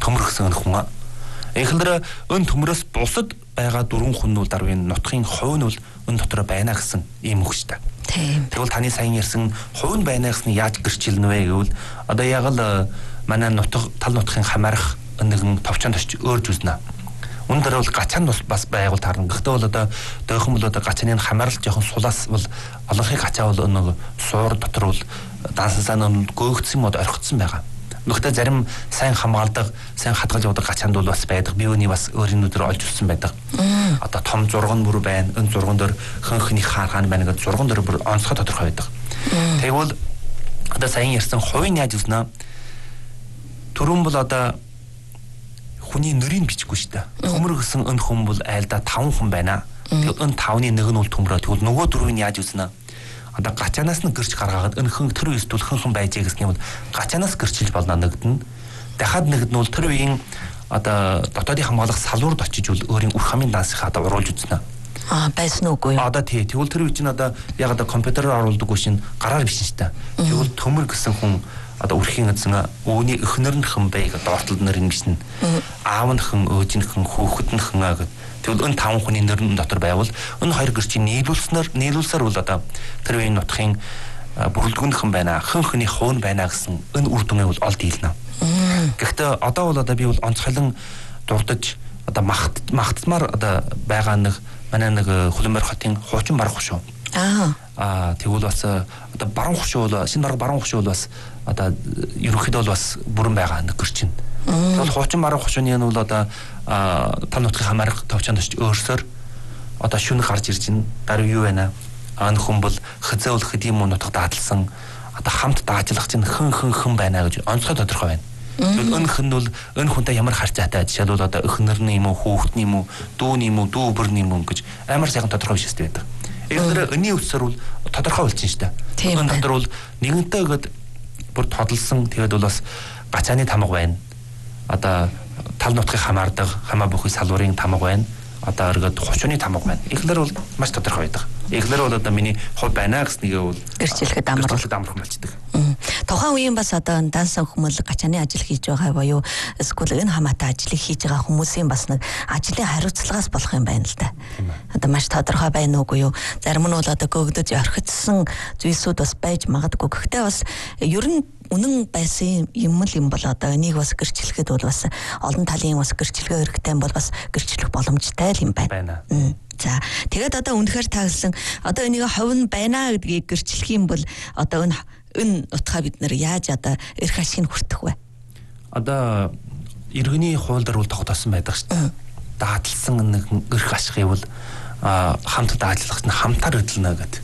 төмөр гэсэн хүн аа. Эхлээд өн төмрөөс бусад байгаа 4 хүн нь дарвын нутгийн хувь нь бол өн дотроо байна гэсэн ийм үгштэй. Тэгвэл таны сайн ярьсан хувь нь байна гэсэн яаж гэрчилнэ вэ гэвэл одоо яг л манай нутаг тал нутгийн хамаарах нэгэн товчонд очиж өөрж үзнэ. Өндөр бол гачаан бас байгуул таарна. Гэхдээ бол одоо дойхон бол одоо гачааны хамаарал жоохон сулаас бол олонхыг гачаа бол нэг суур дотор бол дансансаа гөөгдсөн мод орхицсан байгаа. Гэхдээ зарим сайн хамгаалдаг, сайн хадгалж явдаг гачаанд бол бас байдаг. Би үүний бас өөрийн нүдээр олж үзсэн байдаг. Одоо том зурган бүр байна. Энэ зурган дээр хөнхний хааргаан байна гэдэг зурган дээр бүр онцгой тодорхой байдаг. Тэгвэл одоо сайн ярьсан хувийн яаж үзнэ? Түрүүн бол одоо хүний нэрийг бичихгүй шүү дээ. Төмөр гэсэн өн хүн бол айлда 5 хүн байна. Тэгээд өн 5-ны нэг нь бол төмрөө. Тэгвэл нөгөө 4-ийг яаж үзнэ? Одоо гачаанаас нь гэрч гаргаад өнхөн тэр үеэс бол хөнхөн байжээ гэсний бол гачаанаас гэрчилж болно нэгдэн. Дахиад нэгд нь бол тэр үеийн одоо дотоодын хамгаалах салуурд очиж бол өөрийн үр хамын дансыг одоо уруулж үзнэ. Байсан уугүй юу? Одоо тий. Тэгвэл тэр үе чинь одоо яг одоо компьютероор оруулдаг шин гараар биш шүү дээ. Тэгвэл төмөр гэсэн хүн одоо үрхийн эзэн өвний өхнөр нь хэн бэ гэдэг ортолд нэр ингэсэн. Аав нь хэн, өөж нь хэн, хүүхэд нь хэн гэдэг. Тэгвэл өн 5 хүний нэр нь дотор байвал өн 2 гэрчийн нийлүүлсээр бол одоо тэр үеийн нутгийн бүрэлдэхүүн хэн байна, хөнхний хуун байна гэсэн өн үр дүнгээ бол олд дийлнэ. Гэхдээ одоо бол одоо би бол онцгойлон дурдж одоо магтмаар одоо байгаа нэг манай нэг Хүлэмбар хотын хуучин барах шүү. Тэгвэл бас одоо баруун хушуу бол шинэ дарга баруун хушуу бол бас одоо ерөнхийдөө бол бас бүрэн байгаа нэг гэрчин. Тэгвэл хуучин баруун хушууны нь бол одоо тал нутгийн хамаарах товчонд очиж өөрсөөр одоо шүн гарч ирж байна. Даруй юу байна? Ан хүн бол хязгаал хэдийн мөн нутаг дааталсан одоо хамт даажлах чинь хэн байна гэж онцгой тодорхой байна. Тэгвэл өн хүн бол өн хүнтэй ямар харьцаатай жишээлбэл одоо өхнөрний юм уу, хүүхдний юм уу, дүүний юм уу, дүү бүрний юм уу гэж амар сайхан тодорхой биш өстэй байдаг. Эхлээд өний үсээр бол тодорхой болчихно шүү дээ. Өн дотор бол нэгэнтэй гээд бүр тодолсон тэгээд бол бас гачааны тамга байна. Одоо тал нутгийг хамаардаг хамаа бүхий салуурын тамга байна. Одоо өргөд хушууны тамга байна. Эхлээд бол маш тодорхой байдаг. Эхлээд бол одоо миний хувь байна гэснийгээ бол гэрчлэхэд амархан болчихдог. Тухайн үеийн бас одоо дансан хүмүүс гачааны ажил хийж байгаа боيو эсвэл энэ хамаатай ажлыг хийж байгаа хүмүүсийн бас нэг ажлын хариуцлагаас болох юм байна л да. Одоо маш тодорхой байна уугүй юу? Зарим нь бол одоо гөгдөж орхицсан зүйлсүүд бас байж магадгүй. Гэхдээ бас ер нь үнэн байсан юм бол одоо энийг бас гэрчлэхэд бол бас олон талын бас гэрчлэгээ хэрэгтэй бол бас гэрчлэх боломжтой юм байна. За тэгээд одоо үнэхээр таагласан одоо энийг ховн байна гэдгийг гэрчлэх юм бол одоо энэ утгаа бид нэр яаж одоо эрх ашиг хүртэх вэ? Одоо иргэний хууль дээр бол тогтоосон байдаг шүү дээ. Дааталсан нэг эрх ашигыг бол хамт дааталгах нь хамтаар хөдөлнө гэдэг.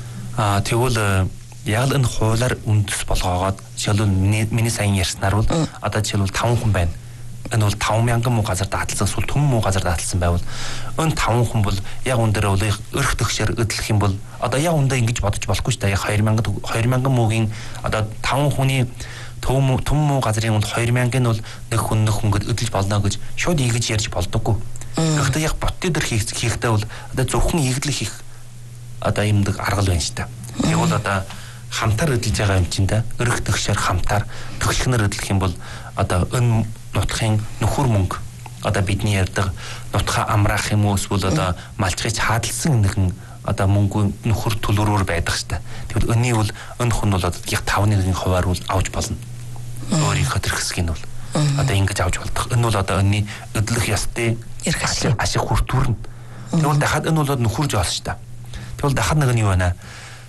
Тэгвэл яг л энэ хуулиар үндэс болгоогоод жишээлбэл миний сайн ярьснаар бол одоо жишээлбэл 5 хүн байна. Энэ бол 5,000 муу газар дааталсан эсвэл төм муу газар дааталсан байвал энэ 5 хүн бол яг үндээр бол өрх төгшөр өдлөх юм бол одоо яг үндэ ингэж бодож болохгүй шүү дээ. Яг 2000 муугийн одоо 5 хүний төм муу газрын бол 2000-ын бол нэг хүн гээд өдөлж болно гэж шууд ийгэж ярьж болдоггүй. Гэхдээ яг ботны дээр хийхдээ бол одоо зөвхөн ийгэдлэх хийх одоо юмдаг аргал байна шүү дээ. Яг бол одоо хамтаар өдөлж байгаа юм чинь да өрх төгшөр хамтаар төгшгнөр өдлөх юм бол одоо энэ нутгийн нөхөр мөнгө одоо бидний ярьдаг нутгаа амраах юм уу эсвэл одоо малчгыг хаадалсан нэгэн одоо мөнгө нөхөр төлөврөөр байдаг штэ. Тэгвэл өний бол өн хүн бол одоо яг 5%-ийн хуваар бол авч болно. Өөрийнхөө тэр хэсгийг бол одоо ингэж авч болдог. Энэ бол одоо өний өдлөх ёстой ашиг хүртүүрнэ. Тэгвэл дахиад энэ бол нөхөр жоолс штэ. Тэгвэл дахиад нэг нь юу байна?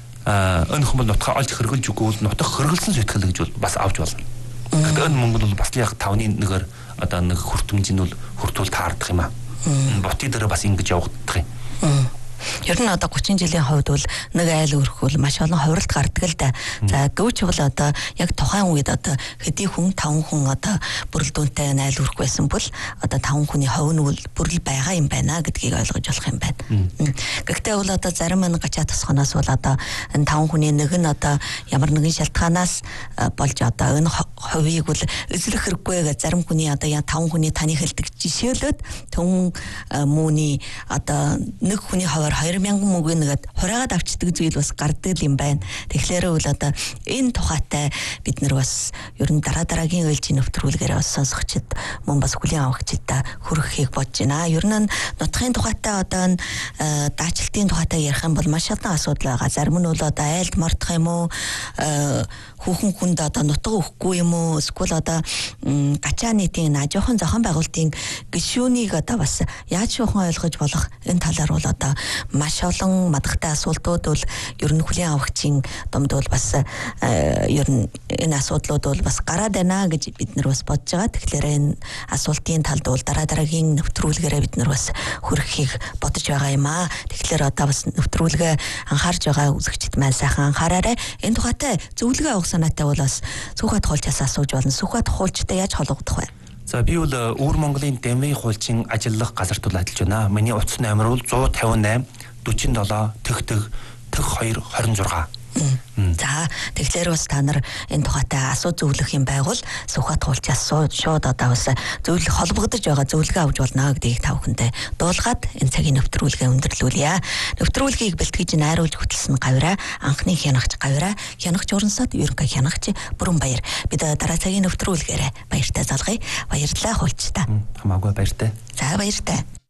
Өн хүн бол нутгаа олж хөргөлж үгүй бол нутаг хөргөлсөн сэтгэл гэж бол бас авч болно. Тэгээд энэ мөнгө бол бас яг 5-ны нэгээр одоо нэг хүртэмжийн бол хүртүүл таардах юм аа. Ботны дээр бас ингэж явагдах юм. Ер нь одоо 30 жилийн хувьд бол нэг айл өрхөл маш олон хувиралт гардаг л да. За гэвч бол одоо яг тухайн үед одоо хэдий хүн 5 хүн одоо бүрэлдэхүүнтэй айл өрх байсан бол одоо 5 хүний хувь нь бол бүрэл байгаа юм байна гэдгийг ойлгож болох юм байна. Гэхдээ бол одоо зарим нь гачаа тосгоноос бол одоо энэ 5 хүний нэг нь одоо ямар нэгэн шалтгаанаас болж одоо энэ хувийг бол эзлэх хэрэггүй гэж зарим хүний одоо 5 хүний таны хэлдэг жишээлүүд түн мууны одоо нэг хүний хувь бодлогоор 2000 мөнгө нэгэд хураагаад авчдаг зүйл бас гардаг юм байна. Тэгэхээр үл одоо энэ тухайтай бид нар бас ер нь дараагийн ээлжийн нэвтрүүлгээр бас сонсогчд мөн бас хүлийн авагчдаа хүргэхийг бодож байна. Ер нь нутгийн тухайтай одоо даачилтын тухайтай ярих юм бол маш олон асуудал байгаа. Зарим нь бол одоо айлд мордох юм уу, хүүхэн хүнд одоо нутаг өгөхгүй юм уу, эсвэл одоо гачаа нийтийн жоохон зохион байгуулалтын гишүүнийг одоо бас яаж шуухан ойлгож болох энэ талаар бол одоо маш олон мадагтай асуултууд бол ер нь хүлийн авагчийн домд бол бас ер нь энэ асуудлууд бол бас гараад байна гэж бид нар бас бодож байгаа. Тэгэхээр энэ асуултын талд бол дараагийн нэвтрүүлгээрээ бид нар бас хүргэхийг бодож байгаа юм аа. Тэгэхээр одоо бас нэвтрүүлгээ анхаарж байгаа үзэгчд маань сайхан анхаараарай. Энэ тухайтай зөвлөгөө авах санаатай бол бас Сүхбат хуулчаас асууж болно. Сүхбат хуульчтай яаж холбогдох вэ? За би бол Өвөр Монголын Дэмвийн хуульчин ажиллах газарт бол ажиллаж байна. Миний утас номер бол 158 47 тэгтэг 2 26. За тэгэхээр бас та нар энэ тухайтай асуу зөвлөх юм байгуул Сүхбат хуулчаас шууд одоо бас зөвлөх холбогдож байгаа зөвлөгөө авч болно гэдгийг та бүхэндээ дуулгаад энэ цагийн нэвтрүүлгээ өндөрлүүлье. Нэвтрүүлгийг бэлтгэж найруулж хөтлсөн гавьраа анхны хянагч гавьраа хянагч урансад ерөнхий хянагч Бүрэн Баяр. Бид дараа цагийн нэвтрүүлгээрээ баяртай залгая. Баярлалаа хуульчтай. Хамаагүй баяртай. За баяртай.